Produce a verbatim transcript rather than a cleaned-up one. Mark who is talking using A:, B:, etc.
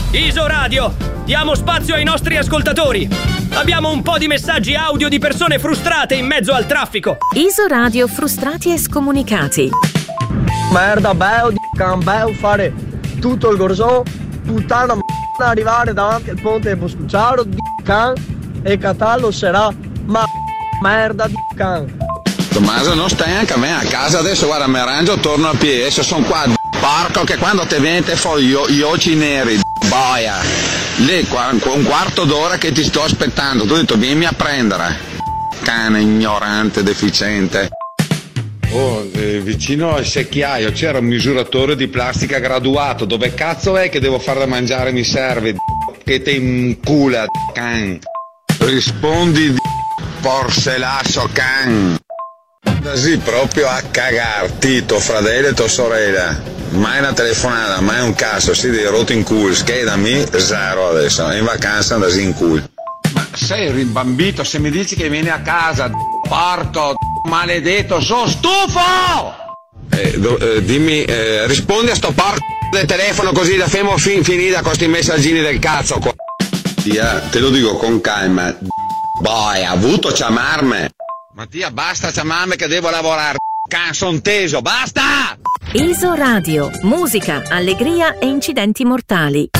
A: Iso Radio, diamo spazio ai nostri ascoltatori. Abbiamo un po' di messaggi audio di persone frustrate in mezzo al traffico.
B: Iso Radio, frustrati e scomunicati.
C: Merda, beo, di can, beo, fare tutto il gorso, puttana, m***a, arrivare davanti al ponte di Boscucciaro, di can, e Catallo sarà, ma merda, di can.
D: Tommaso, non stai anche a me a casa adesso, guarda, mi arrangio, torno a piedi, adesso sono qua, porco, che quando te viene te fo gli, gli occhi neri, boia, lì, qua, un quarto d'ora che ti sto aspettando, tu hai detto vieni a prendere, cane ignorante, deficiente.
E: Oh, eh, vicino al secchiaio c'era un misuratore di plastica graduato. Dove cazzo è che devo fare da mangiare? Mi serve che te incula, can.
D: Rispondi di porselasso, can. Così proprio a cagar, Tito, fratello e tua sorella. Mai una telefonata, mai un cazzo, si di rotto in culo, schedami, zero adesso, in vacanza andasi in culo.
E: Ma sei rimbambito, se mi dici che vieni a casa, porco maledetto, sono stufo!
D: Eh, do, eh, dimmi, eh, rispondi a sto porco del telefono così da femo fin finita con questi messaggini del cazzo qua. Tia, te lo dico con calma, boy, ha avuto chiamarme.
E: Mattia, basta chiamarmi che devo lavorare, can, son teso, basta!
B: Iso Radio, musica, allegria e incidenti mortali.